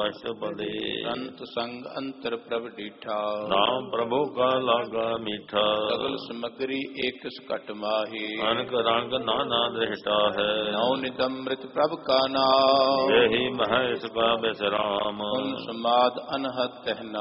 ਅਸ਼ਟਪਦੀ। ਸੰਤ ਸੰਗ ਅੰਤਰ ਪ੍ਰਭ ਡੀਠਾ, ਨਾਮ ਪ੍ਰਭੂ ਕਾ ਲਾਗਾ ਮੀਠਾ। ਸਗਲ ਸਮਗਰੀ ਏਕ ਸਕਟ ਮਾਹੀ, ਅਨਕ ਰੰਗ ਨਾਨਾ ਦ੍ਰਿਸ਼ਟਾ ਹੈ। ਨੌ ਨਿਤ ਅੰਮ੍ਰਿਤ ਪ੍ਰਭ ਕਾ ਨਾਮ, ਇਹੀ ਮਹੇਸ਼ ਕਾ ਬਿਸਰਾਮ। ਸਮਾਦ ਅਨਹਦ ਕਹਿਨਾ